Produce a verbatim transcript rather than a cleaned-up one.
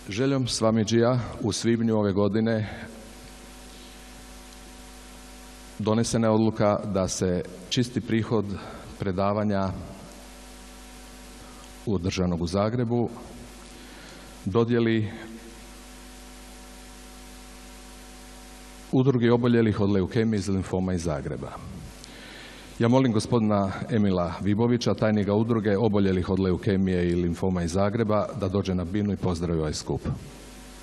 Željom Svamidžija u svibnju ove godine donesena je odluka da se čisti prihod predavanja održanog u Zagrebu dodijeli Udrugi oboljelih od leukemije iz limfoma iz Zagreba. Ja molim gospodina Emila Vibovića, tajnika Udruge oboljelih od leukemije i limfoma iz Zagreba, da dođe na binu i pozdravi ovaj skup.